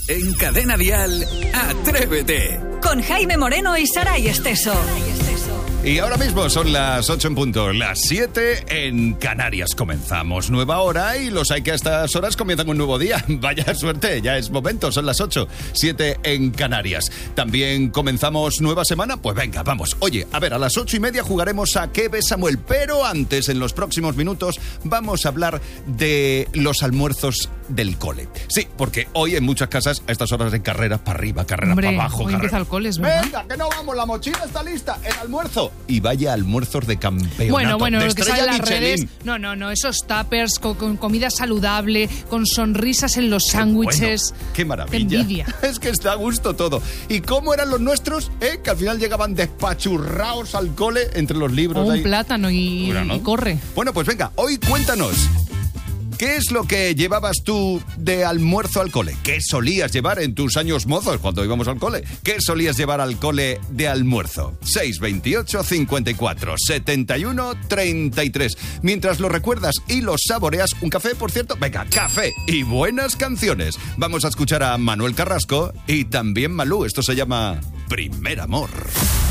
En Cadena Dial, Atrévete. Con Jaime Moreno y Saray Esteso. Y ahora mismo son las 8 en punto, las 7 en Canarias. Comenzamos nueva hora y los hay que a estas horas comienzan un nuevo día. Vaya suerte, ya es momento, son las 8, 7 en Canarias. También comenzamos nueva semana, pues venga, vamos. Oye, a ver, a las 8:30 jugaremos a ¿Qué ves, Samuel? Pero antes, en los próximos minutos, vamos a hablar de los almuerzos del cole. Sí, porque hoy en muchas casas a estas horas de carreras para arriba, carreras para abajo. Hoy empieza el cole, es verdad. Venga, que no vamos, la mochila está lista, el almuerzo. Y vaya almuerzos de campeonato. Bueno, de lo que sale en las Michelin. redes. No, esos tuppers con comida saludable, con sonrisas en los sándwiches. Bueno, qué maravilla. Qué envidia. Es que está a gusto todo. ¿Y cómo eran los nuestros? Que al final llegaban despachurrados al cole entre los libros. O un ahí. plátano y corre. Bueno, pues venga, hoy cuéntanos. ¿Qué es lo que llevabas tú de almuerzo al cole? ¿Qué solías llevar en tus años mozos cuando íbamos al cole? ¿Qué solías llevar al cole de almuerzo? 628 54 71 33. Mientras lo recuerdas y lo saboreas, un café, por cierto. Venga, café y buenas canciones. Vamos a escuchar a Manuel Carrasco y también Malú. Esto se llama Primer Amor.